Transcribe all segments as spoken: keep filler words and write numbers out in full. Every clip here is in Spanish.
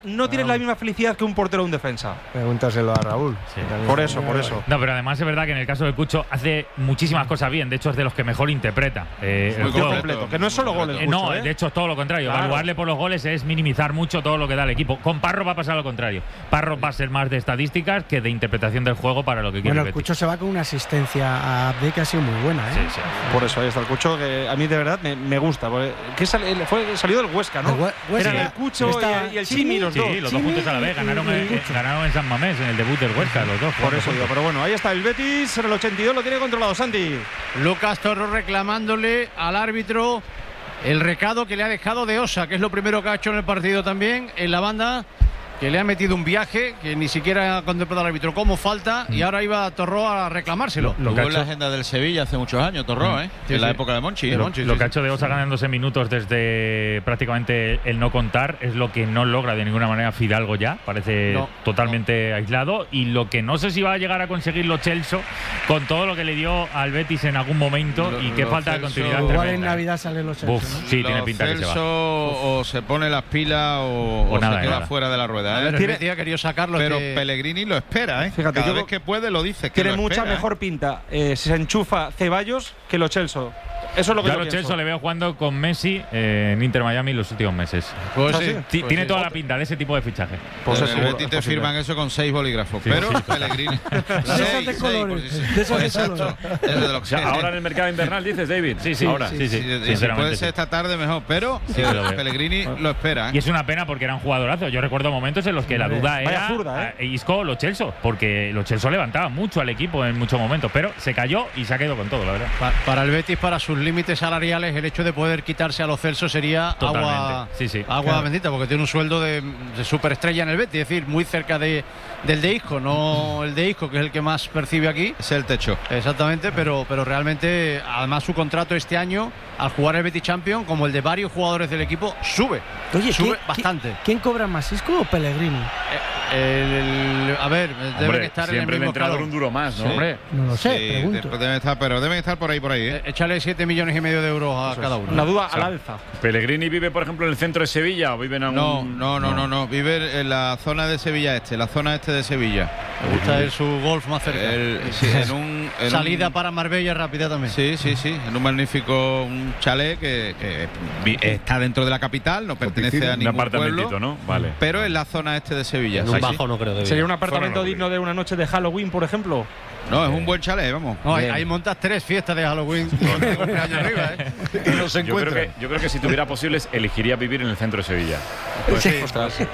No tienes la misma felicidad que un portero o un defensa. Pregúntaselo a Raúl. Sí. Por eso, por eso. No, pero además es verdad que en el caso de Cucho hace muchísimas cosas bien. De hecho, es de los que mejor interpreta eh, el juego completo. Que no es solo goles. Eh, no, ¿eh? De hecho es todo lo contrario. Claro. Evaluarle por los goles es minimizar mucho todo lo que da el equipo. Con Parro va a pasar lo contrario. Parro va a ser más de estadísticas que de interpretación del juego para lo que quiere. Bueno, el Cucho se va con una asistencia a Abde que ha sido muy buena, ¿eh? Sí, sí. Por eso ahí está el Cucho, que a mí de verdad me, me gusta. Que sal, fue salió del Huesca, ¿no? Huesca. Era el Cucho está, y el Chimi, los dos. Sí, los dos juntos a la vez. Ganaron, eh, ganaron en San Mamés, en el debut del Huesca, los dos. Por eso digo, pero bueno, ahí está el Betis, en el ochenta y dos lo tiene controlado, Santi. Lucas Torro reclamándole al árbitro el recado que le ha dejado de Osa, que es lo primero que ha hecho en el partido también, en la banda, que le ha metido un viaje que ni siquiera ha contemplado al árbitro como falta, mm. y ahora iba Torró a reclamárselo. Lo, lo que ha hecho en la agenda del Sevilla hace muchos años, Torró, mm. ¿eh? Sí, en sí. la época de Monchi. ¿eh? Lo, Monchi, lo sí, que ha sí. hecho de Osa ganándose minutos desde prácticamente el no contar es lo que no logra de ninguna manera Fidalgo ya. Parece no, totalmente no. aislado. Y lo que no sé si va a llegar a conseguir lo Celso con todo lo que le dio al Betis en algún momento lo, y qué falta Celso, de continuidad. Igual en Navidad salen los Celso. Uf, ¿no? Sí, lo tiene pinta Celso que se va. O se pone las pilas o, o, o nada, se queda nada. fuera de la rueda. ¿eh? A ver, el Betis ha querido sacarlo. Pero que... Pellegrini lo espera, ¿eh? Fíjate, cada yo vez que puede lo dice. Que tiene lo mucha espera, mejor ¿eh? pinta eh, si se enchufa Ceballos que lo Celso. Eso es lo que yo yo a lo Celso le veo jugando con Messi eh, en Inter Miami los últimos meses. Pues sí, sí, T tiene sí. toda la pinta de ese tipo de fichaje. Pues pues en el Betis te firman eso con seis bolígrafos, sí, pero sí, Pellegrini. seis, de colores. De esos de Exacto. Eso de lo que o sea, ahora en el mercado invernal dices, David. Sí, sí. Ahora. Sí, sí. sí, sí, si puede ser esta tarde mejor, pero sí, eh, Pellegrini lo espera. ¿eh? Y es una pena porque era un jugadorazo. Yo recuerdo momentos en los que la duda era zurda, ¿eh? Isco o lo Celso, porque lo Celso levantaba mucho al equipo en muchos momentos, pero se cayó y se ha quedado con todo, la verdad. Pa para el Betis, para sus límites salariales, el hecho de poder quitarse a los Celso sería Totalmente. agua, sí, sí. agua claro. bendita, porque tiene un sueldo de, de superestrella en el Betis, es decir, muy cerca de, del de Isco, no el de Isco, que es el que más percibe aquí. Es el techo. Exactamente, pero, pero realmente, además su contrato este año, al jugar el Betis Champions, como el de varios jugadores del equipo, sube. Oye, sube ¿quién, bastante. ¿Quién cobra más, Isco o Pellegrini? Eh, el, el, a ver, Hombre, deben estar en el siempre mismo el entrenador escalón. un duro más, ¿no? Sí. Hombre. No lo sé, Sí, pregunto. deben estar, pero deben estar por ahí, por ahí. ¿eh? Eh, échale siete millones y medio de euros a Eso cada es. uno. Una duda O sea, al alza. ¿Pellegrini vive, por ejemplo, en el centro de Sevilla o vive en algún...? No, no, no, no, no. Vive en la zona de Sevilla Este, la zona este de Sevilla. Me gusta el, su golf más cerca. El, sí, en un, en Salida un, para Marbella rápida también. Sí, sí, sí. En un magnífico un chalet que, que está dentro de la capital, no pertenece a un ningún apartamentito, pueblo, ¿no? Vale. pero en la zona este de Sevilla. En un Sí, bajo sí. no creo que ¿Sería viva. un apartamento Fuera no digno de una noche de Halloween, por ejemplo? No, es un buen chalet, vamos. No, ahí, ahí montas tres fiestas de Halloween con un año arriba, ¿eh? Y no se Yo creo, encuentra. que, yo creo que si tuviera posibles, elegiría vivir en el centro de Sevilla. Pues sí,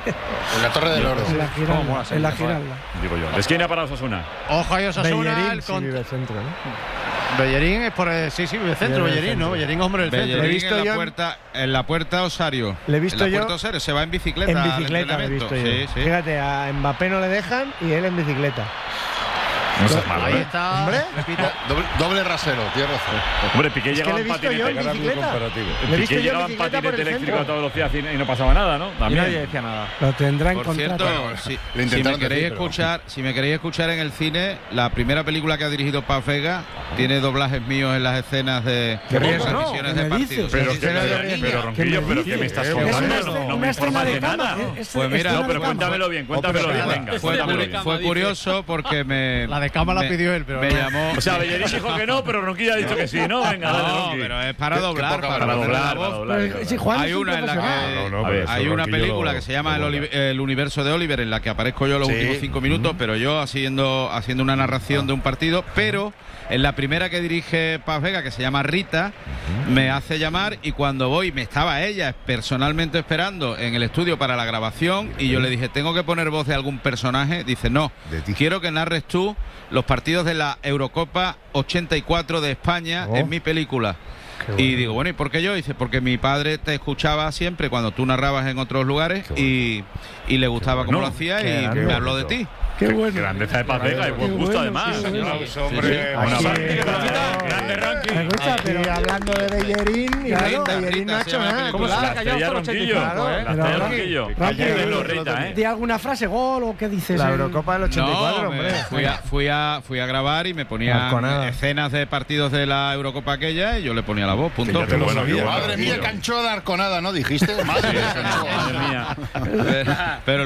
En la Torre del Oro. En la ¿Cómo mola Giralda. En la Sevilla, Giralda. Digo yo. ¿De esquina para Osasuna? Ojo a Osasuna. Bellerín El sí con... vive el centro, ¿no? Bellerín es por el... Sí, sí, vive el centro, Vive el Bellerín, ¿no? centro. Bellerín, hombre del centro. He Bellerín visto en yo la en- puerta, en la puerta Osario. Le he visto en la yo puerta Osario, se va en bicicleta. En al bicicleta lo he entrenamiento. visto yo. Sí, sí. Fíjate, a Mbappé no le dejan y él en bicicleta. No seas malo, Ahí ¿eh? está. Hombre. Repita. Doble, doble rasero, tienes razón. Hombre, Piqué Es que llegaba le he en visto yo en patinete. bicicleta. comparativo. Le he visto Piqué yo llegaba en en bicicleta por patinete el eléctrico a centro. toda velocidad y no pasaba nada, ¿no? Y También. nadie decía nada. Lo tendrá en Por contrato. cierto, si, Lo si intentaron me queréis decir, pero- escuchar, si me queréis escuchar en el cine, la primera película que ha dirigido Paz Vega tiene doblajes míos en las escenas de Qué riesgo, transmisiones ¿no? de ¿Qué me partidos. dices? Pero, Sí, que, sí, pero, sí, pero, sí, pero, sí. Ronquillo, ¿pero qué me estás Es contando? una, No, escena- no me una escena informas de de cama. nada. Es- es Pues mira, escena No, de pero cama. cuéntamelo bien, cuéntamelo bien. Venga, Fue, cuéntamelo curi- bien. fue curioso porque me. La de cama la me- pidió él, pero me no. llamó. O sea, Bellerín dijo que no, pero Ronquillo ha dicho que sí, ¿no? Venga, dale, No, Ronqui. pero es para doblar, poca para, Para poner la doblar, voz. para doblar. Pero, si Juan Hay es un una en la profesional. que No, no, A ver, hay eso, una Ronquillo película lo- que se llama lo el, dobla. Oli- el universo de Oliver, en la que aparezco yo los Sí. últimos cinco minutos, pero yo haciendo haciendo una narración de un partido, pero en la primera que dirige Paz Vega, que se llama Rita, me hace llamar y cuando voy, me estaba ella personalmente esperando en el estudio para la grabación y yo le dije, ¿tengo que poner voz de algún personaje? Dice, no, De ti. quiero que narres tú los partidos de la Eurocopa ochenta y cuatro de España Oh. en mi película. Y digo, bueno, ¿y por qué yo? Dice, porque mi padre te escuchaba siempre cuando tú narrabas en otros lugares y, y le gustaba cómo bueno. lo hacía Qué y grande. me habló de ti. Qué bueno. Grandeza de Paz Vega y buen Qué gusto, bueno, además. sí, sí. Aplauso, hombre. Una Aquí- parte que felicita, grande ranking. Me gusta, pero Aquí hablando de Bellerín, y Claro. Bellerín no ha se hecho llama la nada. ¿Cómo se La la ha callado estrella hasta el ochenta y Ronquillo. cinco, eh? La Pero estrella Ranqui, Ronquillo. Ranqui, Ayer de Lorrita, ¿eh? ¿Di alguna frase, gol o qué dices? La en- Eurocopa del ochenta y cuatro, No, hombre. me fui, a, fui, a, fui a grabar y me ponía Arconada. escenas de partidos de la Eurocopa aquella y yo le ponía la voz, punto. Qué bueno, qué bueno. Madre mía, Ronquillo. canchó de Arconada, ¿no dijiste? Madre mía, canchó. Madre mía. Pero- pero